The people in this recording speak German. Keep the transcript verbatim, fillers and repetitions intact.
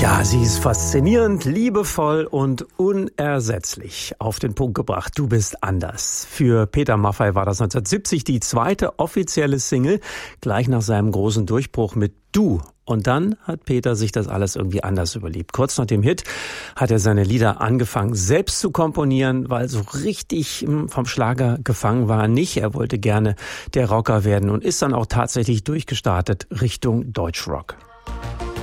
Ja, sie ist faszinierend, liebevoll und unersetzlich. Auf den Punkt gebracht, du bist anders. Für Peter Maffay war das neunzehnhundertsiebzig die zweite offizielle Single, gleich nach seinem großen Durchbruch mit Du. Und dann hat Peter sich das alles irgendwie anders überlebt. Kurz nach dem Hit hat er seine Lieder angefangen selbst zu komponieren, weil so richtig vom Schlager gefangen war er nicht. Er wollte gerne der Rocker werden und ist dann auch tatsächlich durchgestartet Richtung Deutschrock.